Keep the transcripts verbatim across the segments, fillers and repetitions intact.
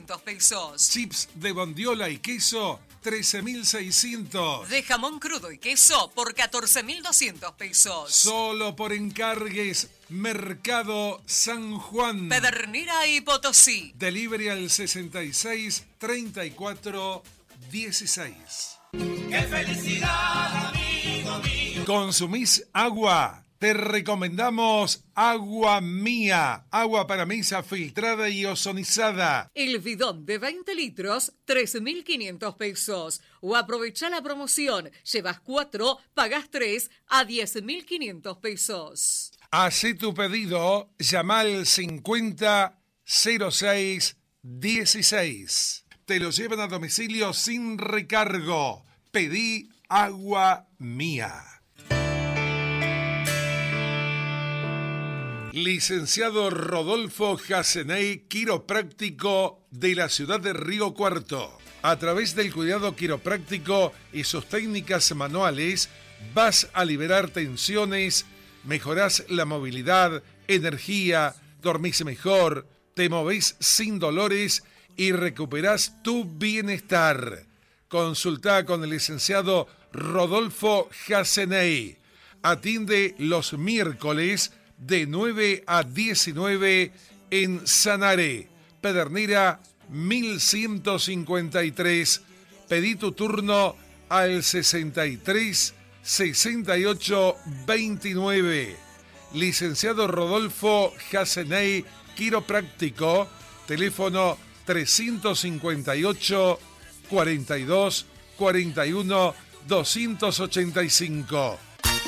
quinientos pesos. Chips de bondiola y queso, trece mil seiscientos. De jamón crudo y queso por catorce mil doscientos pesos. Solo por encargues, Mercado San Juan. Pedernera y Potosí. Delivery al sesenta y seis, treinta y cuatro, dieciséis. ¡Qué felicidad, amigo mío! ¿Consumís agua? Te recomendamos Agua Mía, agua para mesa filtrada y ozonizada. El bidón de veinte litros, trece mil quinientos pesos. O aprovecha la promoción, llevas cuatro, pagás tres a diez mil quinientos pesos. Hacé tu pedido, llama al cincuenta cero seis dieciséis. Te lo llevan a domicilio sin recargo. Pedí Agua Mía. Licenciado Rodolfo Jaseney, quiropráctico de la ciudad de Río Cuarto. A través del cuidado quiropráctico y sus técnicas manuales, vas a liberar tensiones, mejorás la movilidad, energía, dormís mejor, te movés sin dolores y recuperás tu bienestar. Consultá con el licenciado Rodolfo Jaseney. Atiende los miércoles de nueve a diecinueve en Sanaré, Pedernera mil ciento cincuenta y tres. Pedí tu turno al sesenta y tres, sesenta y ocho, veintinueve. Licenciado Rodolfo Jaseney, quiropráctico, teléfono trescientos cincuenta y ocho, cuarenta y dos, cuarenta y uno, doscientos ochenta y cinco.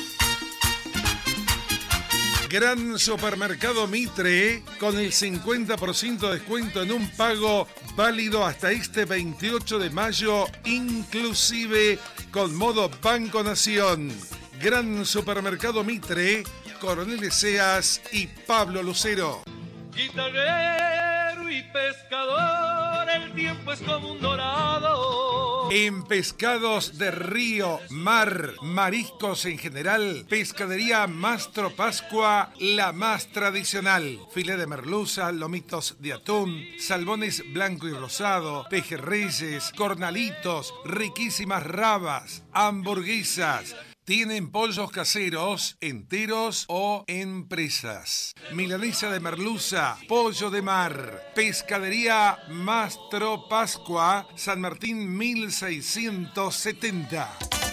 Gran Supermercado Mitre, con el cincuenta por ciento de descuento en un pago válido hasta este veintiocho de mayo, inclusive con modo Banco Nación. Gran Supermercado Mitre, Coronel Eseas y Pablo Lucero. Guitarrero y pescador, el tiempo es como un dorado. En pescados de río, mar, mariscos en general, Pescadería Mastro Pascua, la más tradicional. Filé de merluza, lomitos de atún, salmones blanco y rosado, pejerreyes, cornalitos, riquísimas rabas, hamburguesas. Tienen pollos caseros, enteros o en presas. Milanesa de merluza, pollo de mar. Pescadería Mastro Pascua, San Martín mil seiscientos setenta.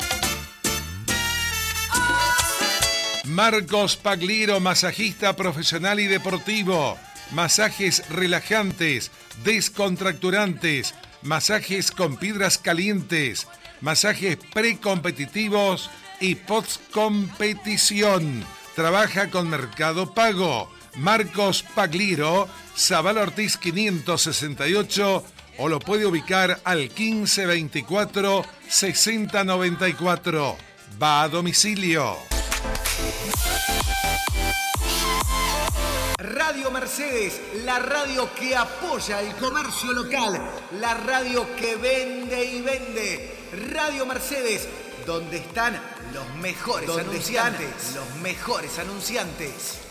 Marcos Pagliero, masajista profesional y deportivo. Masajes relajantes, descontracturantes, masajes con piedras calientes, masajes precompetitivos y post-competición. Trabaja con Mercado Pago. Marcos Pagliero, Zabal Ortiz quinientos sesenta y ocho, o lo puede ubicar al quince veinticuatro sesenta noventa y cuatro. Va a domicilio. Radio Mercedes, la radio que apoya el comercio local, la radio que vende y vende. Radio Mercedes, donde están los mejores anunciantes, los mejores anunciantes.